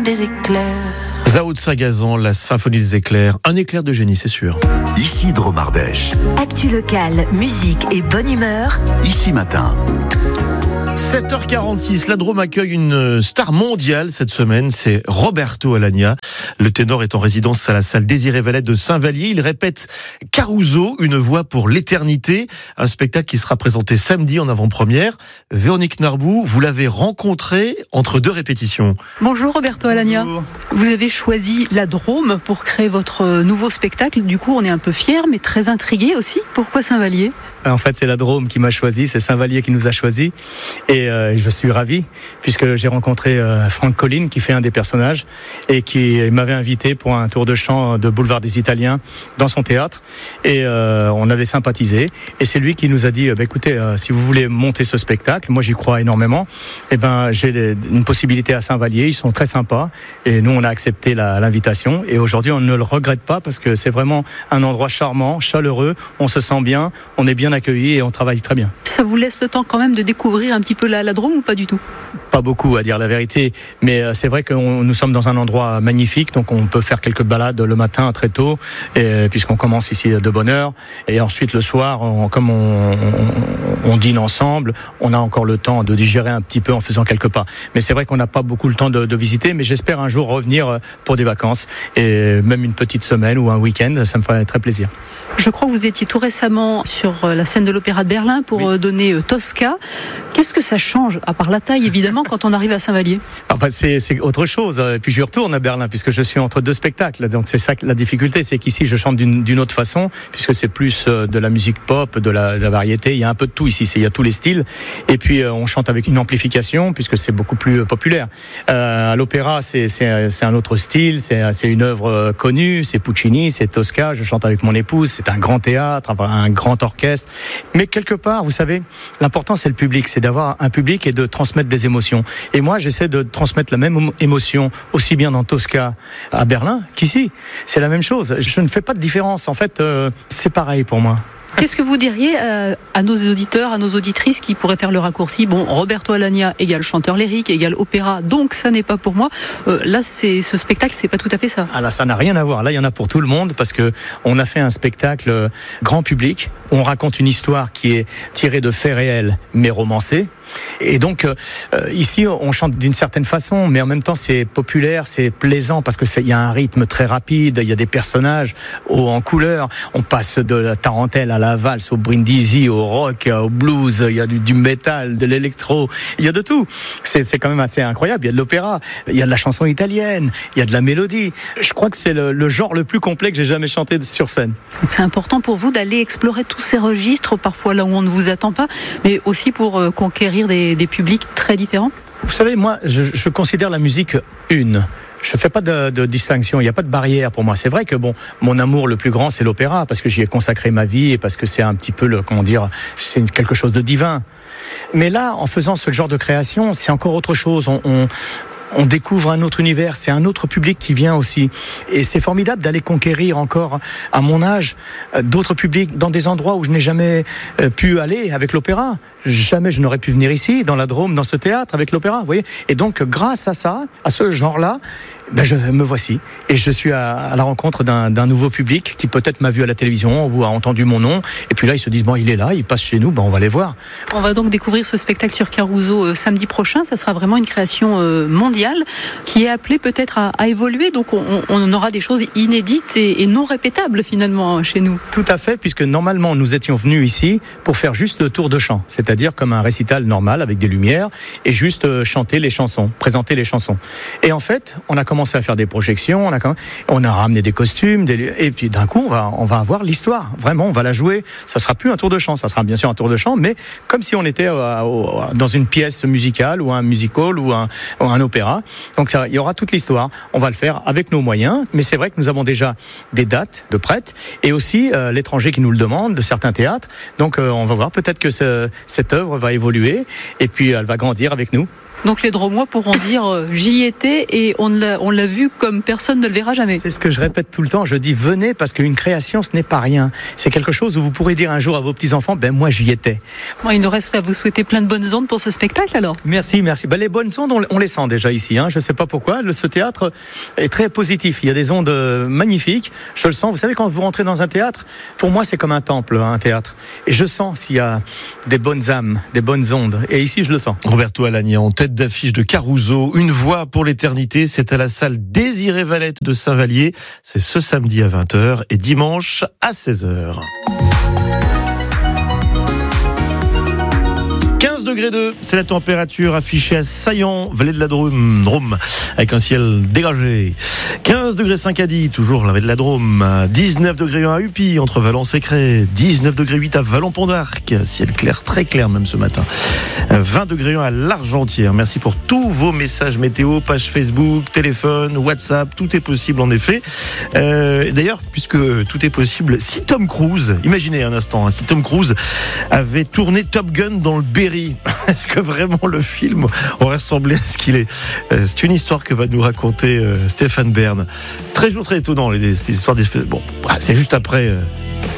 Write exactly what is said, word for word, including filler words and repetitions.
des éclairs. Zao de Sagazan, la symphonie des éclairs. Un éclair de génie, c'est sûr. Ici Dromardèche. Actu locale, musique et bonne humeur. Ici Matin. sept heures quarante-six, la Drôme accueille une star mondiale cette semaine, c'est Roberto Alagna. Le ténor est en résidence à la salle Désiré Valette de Saint-Vallier. Il répète Caruso, une voix pour l'éternité, un spectacle qui sera présenté samedi en avant-première. Véronique Narbou, vous l'avez rencontré entre deux répétitions. Bonjour Roberto Alagna. Bonjour. Vous avez choisi la Drôme pour créer votre nouveau spectacle. Du coup, on est un peu fiers, mais très intrigués aussi. Pourquoi Saint-Vallier ? En fait, c'est la Drôme qui m'a choisi, c'est Saint-Vallier qui nous a choisi. Et euh, je suis ravi, puisque j'ai rencontré euh, Franck Collin, qui fait un des personnages, et qui m'avait invité pour un tour de chant de Boulevard des Italiens dans son théâtre. Et euh, on avait sympathisé. Et c'est lui qui nous a dit, bah, écoutez, euh, si vous voulez monter ce spectacle, moi j'y crois énormément, et ben, j'ai les, une possibilité à Saint-Vallier, ils sont très sympas. Et nous, on a accepté la, l'invitation. Et aujourd'hui, on ne le regrette pas, parce que c'est vraiment un endroit charmant, chaleureux, on se sent bien, on est bien accueillis et on travaille très bien. Ça vous laisse le temps quand même de découvrir un petit peu la, la Drôme ou pas du tout ? Pas beaucoup, à dire la vérité, mais c'est vrai que on, nous sommes dans un endroit magnifique, donc on peut faire quelques balades le matin très tôt, et, puisqu'on commence ici de bonne heure, et ensuite le soir, on, comme on, on, on dîne ensemble, on a encore le temps de digérer un petit peu en faisant quelques pas. Mais c'est vrai qu'on n'a pas beaucoup le temps de, de visiter, mais j'espère un jour revenir pour des vacances, et même une petite semaine ou un week-end, ça me ferait très plaisir. Je crois que vous étiez tout récemment sur la scène de l'Opéra de Berlin pour oui. donner Tosca. Qu'est-ce que ça change, à part la taille évidemment, quand on arrive à Saint-Vallier ? Enfin, c'est, c'est autre chose. Et puis je retourne à Berlin puisque je suis entre deux spectacles. Donc c'est ça la difficulté, c'est qu'ici je chante d'une, d'une autre façon, puisque c'est plus de la musique pop, de la, de la variété. Il y a un peu de tout ici, il y a tous les styles. Et puis euh, on chante avec une amplification puisque c'est beaucoup plus populaire. Euh, à l'opéra, c'est, c'est, c'est un autre style, c'est, c'est une œuvre connue, c'est Puccini, c'est Tosca. Je chante avec mon épouse, c'est un grand théâtre, un grand orchestre. Mais quelque part, vous savez, l'important c'est le public, c'est d'avoir un public et de transmettre des émotions. Et moi, j'essaie de transmettre la même émotion aussi bien dans Tosca à Berlin qu'ici. C'est la même chose. Je ne fais pas de différence. En fait, euh, c'est pareil pour moi. Qu'est-ce que vous diriez à, à nos auditeurs, à nos auditrices qui pourraient faire le raccourci ? Bon, Roberto Alagna égale chanteur lyrique, égale opéra, donc ça n'est pas pour moi. Euh, là, c'est, ce spectacle, c'est pas tout à fait ça. Ah là, ça n'a rien à voir. Là, il y en a pour tout le monde parce que on a fait un spectacle grand public. On raconte une histoire qui est tirée de faits réels, mais romancée. Et donc euh, ici on chante d'une certaine façon, mais en même temps c'est populaire, c'est plaisant parce que il y a un rythme très rapide, il y a des personnages hauts en couleur. On passe de la tarentelle à la valse, au brindisi, au rock, au blues. Il y a du, du métal, de l'électro, il y a de tout. C'est, c'est quand même assez incroyable. Il y a de l'opéra, il y a de la chanson italienne, il y a de la mélodie. Je crois que c'est le, le genre le plus complet que j'ai jamais chanté sur scène. C'est important pour vous d'aller explorer tous ces registres, parfois là où on ne vous attend pas, mais aussi pour euh, conquérir Des, des publics très différents ? Vous savez, moi, je, je considère la musique une. Je ne fais pas de, de distinction, il n'y a pas de barrière pour moi. C'est vrai que bon, mon amour le plus grand, c'est l'opéra, parce que j'y ai consacré ma vie et parce que c'est un petit peu, le, comment dire, c'est quelque chose de divin. Mais là, en faisant ce genre de création, c'est encore autre chose. On, on, on découvre un autre univers, c'est un autre public qui vient aussi. Et c'est formidable d'aller conquérir encore, à mon âge, d'autres publics dans des endroits où je n'ai jamais pu aller avec l'opéra. Jamais je n'aurais pu venir ici, dans la Drôme, dans ce théâtre, avec l'opéra, vous voyez. Et donc, grâce à ça, à ce genre-là, ben je me voici. Et je suis à, à la rencontre d'un, d'un nouveau public qui peut-être m'a vu à la télévision ou a entendu mon nom. Et puis là, ils se disent, bon, il est là, il passe chez nous, ben on va les voir. On va donc découvrir ce spectacle sur Caruso euh, samedi prochain. Ça sera vraiment une création euh, mondiale qui est appelée peut-être à, à évoluer. Donc, on, on aura des choses inédites et, et non répétables, finalement, chez nous. Tout à fait, puisque normalement, nous étions venus ici pour faire juste le tour de chant. C'est-à-dire C'est-à-dire comme un récital normal avec des lumières et juste euh, chanter les chansons, présenter les chansons. Et en fait, on a commencé à faire des projections, on a, on a ramené des costumes, des, et puis d'un coup, on va, on va avoir l'histoire. Vraiment, on va la jouer. Ça sera plus un tour de chant, ça sera bien sûr un tour de chant, mais comme si on était euh, euh, dans une pièce musicale ou un musical ou un, ou un opéra. Donc ça, il y aura toute l'histoire. On va le faire avec nos moyens, mais c'est vrai que nous avons déjà des dates de prêtes et aussi euh, l'étranger qui nous le demande, de certains théâtres. Donc euh, on va voir peut-être que ce, cette œuvre va évoluer et puis elle va grandir avec nous. Donc les Dromois pourront dire euh, j'y étais et on l'a, on l'a vu comme personne ne le verra jamais. C'est ce que je répète tout le temps, je dis venez parce qu'une création ce n'est pas rien. C'est quelque chose où vous pourrez dire un jour à vos petits-enfants, ben moi j'y étais. Bon, il nous reste à vous souhaiter plein de bonnes ondes pour ce spectacle alors. Merci, merci. Ben, les bonnes ondes, on, on les sent déjà ici. Hein. Je ne sais pas pourquoi, le, ce théâtre est très positif. Il y a des ondes magnifiques, je le sens. Vous savez, quand vous rentrez dans un théâtre, pour moi c'est comme un temple, un théâtre. Et je sens s'il y a des bonnes âmes, des bonnes ondes. Et ici je le sens. Roberto Alagna en tête d'affiche de Caruso, Une voix pour l'éternité, c'est à la salle Désiré Valette de Saint-Vallier, c'est ce samedi à vingt heures et dimanche à seize heures. quinze degrés deux, c'est la température affichée à Saillant, vallée de la Drôme, Drôme, avec un ciel dégagé. quinze degrés cinq à Die, toujours la vallée de la Drôme. dix-neuf degrés un à Upi, entre Valence et Cré. dix-neuf degrés huit à Vallon-Pont d'Arc, ciel clair, très clair même ce matin. vingt degrés un à l'Argentière. Merci pour tous vos messages météo, page Facebook, téléphone, WhatsApp, tout est possible en effet. Euh, d'ailleurs, puisque tout est possible, si Tom Cruise, imaginez un instant, hein, si Tom Cruise avait tourné Top Gun dans le Berry, est-ce que vraiment le film aurait ressemblé à ce qu'il est ? C'est une histoire que va nous raconter euh, Stéphane Bern. Très jour très étonnant, les, cette histoire des... Bon, c'est juste après... Euh